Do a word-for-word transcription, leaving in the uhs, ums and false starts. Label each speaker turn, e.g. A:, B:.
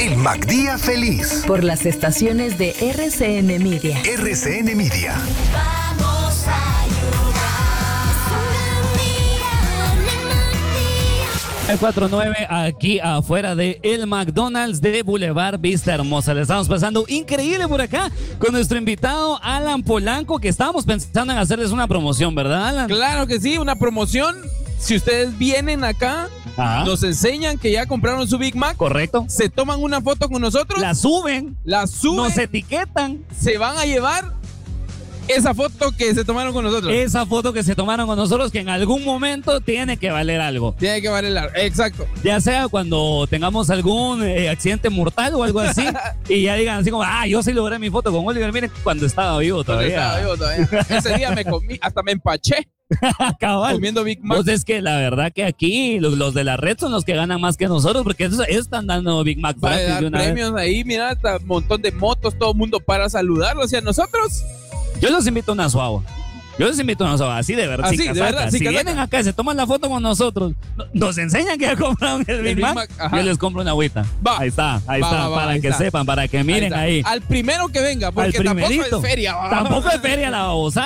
A: El MacDía Feliz.
B: Por las estaciones de R C N Media.
A: R C N Media.
C: Vamos a
D: El cuatro nueve aquí afuera de el McDonald's de Boulevard Vista Hermosa. Le estamos pasando increíble por acá con nuestro invitado Alan Polanco, que estábamos pensando en hacerles una promoción, ¿verdad, Alan?
E: Claro que sí, una promoción. Si ustedes vienen acá,
D: Ajá.
E: nos enseñan que ya compraron su Big Mac.
D: Correcto.
E: Se toman una foto con nosotros.
D: La suben.
E: La suben.
D: Nos etiquetan.
E: Se van a llevar esa foto que se tomaron con nosotros.
D: Esa foto que se tomaron con nosotros, que en algún momento tiene que valer algo.
E: Tiene que valer algo. Exacto.
D: Ya sea cuando tengamos algún eh, accidente mortal o algo así, y ya digan así como, ah, yo sí logré mi foto con Oliver, miren, cuando estaba vivo todavía.
E: Estaba vivo todavía. Ese día me comí, hasta me empaché.
D: Cabal.
E: Comiendo Big Mac.
D: Pues es que la verdad que aquí los, los de la red son los que ganan más que nosotros, porque ellos, ellos están dando Big Mac
E: Va a
D: gratis
E: dar
D: de una
E: premios
D: vez.
E: ahí, mira, hasta un montón de motos, todo el mundo para saludarlos. Y a nosotros,
D: Yo los invito a una suava. Yo les invito a una suava, así de verdad.
E: Así,
D: sin
E: de
D: casaca.
E: verdad,
D: si
E: sin casaca.
D: vienen acá y se toman la foto con nosotros, no- nos enseñan que ya compraron el, Big
E: Big
D: Mac,
E: Mac, ajá.
D: yo les compro una agüita.
E: Va.
D: Ahí está, ahí
E: Va,
D: está,
E: va, va,
D: para
E: ahí
D: que
E: está.
D: sepan, para que miren
E: está.
D: ahí.
E: Al primero que venga,
D: Al
E: porque tampoco
D: primerito.
E: es feria. ¿va?
D: Tampoco es feria la babosa.